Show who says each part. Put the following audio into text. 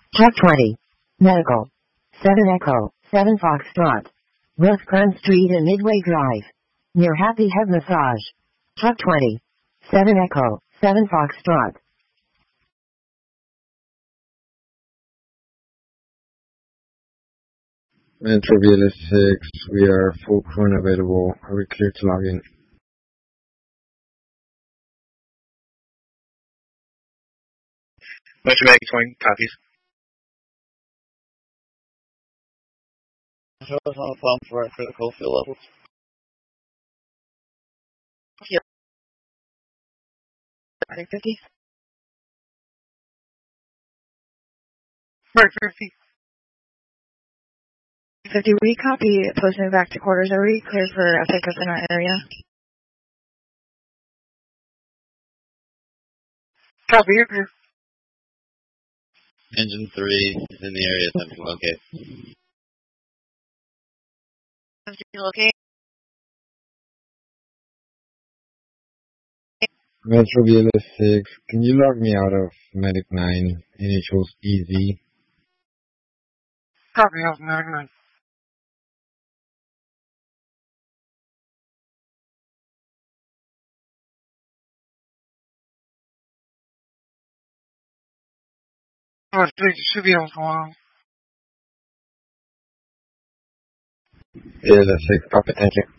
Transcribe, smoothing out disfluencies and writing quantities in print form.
Speaker 1: Truck 20. Medical. 7 Echo, 7 Foxtrot. West Grand Street and Midway Drive. Near Happy Head Massage. Truck 20. 7 Echo, 7 Foxtrot.
Speaker 2: Metro VLS 6, we are full crew and available. Are we clear to log in?
Speaker 3: Metro Mag 20, copies.
Speaker 4: Show us on the pump for our critical fuel levels.
Speaker 1: Here. 50.
Speaker 3: 50.
Speaker 1: 50, we copy, posting back to quarters. Are we clear for a pickup in our area?
Speaker 3: Copy, you're clear.
Speaker 4: Engine 3 is in the area, time to locate.
Speaker 1: Locate.
Speaker 2: Metro VLS 6, can you log me out of Medic 9, initials EZ?
Speaker 3: Copy, Alpha Medic 9. Oh, it should be able to go on.
Speaker 2: VLS 6, copy, thank you.